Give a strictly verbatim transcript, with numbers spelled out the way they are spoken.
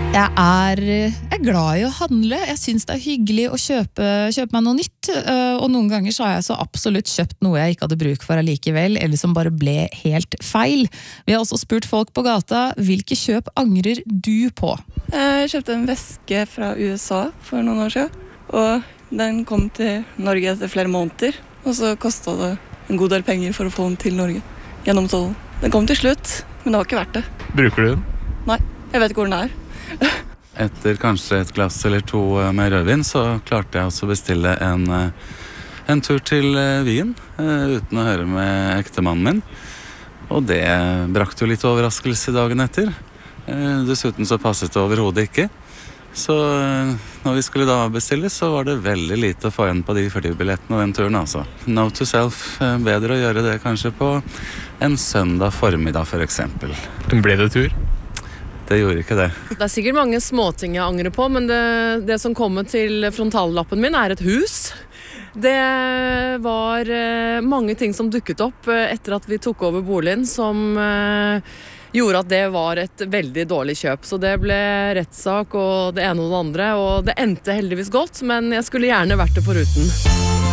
Jeg er, jeg er glad i å handle. Jeg synes det er hyggelig å kjøpe, kjøpe meg noe nytt. Og noen ganger så har jeg så absolutt kjøpt noe jeg ikke hadde bruk for allikevel, eller som bare ble helt feil. Vi har også spurt folk på gata, hvilke kjøp angrer du på? Jeg kjøpte en veske fra U S A for noen år siden, og den kom til Norge etter flere måneder. Og så kostet det en god del penger for å få den til Norge, gjennom tollen. Den kom til slutt, men det var ikke verdt det. Bruker du den? Nei, jeg vet ikke hvor den er. Etter kanskje et glass eller to med rødvin, så klarte jeg også å bestille en, en tur til Wien, uten å høre med ektemannen min. Og det brakte jo litt overraskelse dagen etter. Dessuten så passet det overhodet ikke. Så når vi skulle da bestille, så var det veldig lite å få igjen på de flybillettene og den turen, altså. Note to self, bedre å gjøre det kanskje på en søndag formiddag, for eksempel. Ble det tur? Det gjorde ikke det. Det er sikkert mange småting jeg angrer på, men det, det som kommer til frontallappen min er et hus. Det var eh, mange ting som dukket opp eh, etter at vi tok over boligen, som eh, gjorde at det var et veldig dårlig kjøp. Så det ble rettssak og det ene og det andre, og det endte heldigvis godt, men jeg skulle gjerne vært det foruten.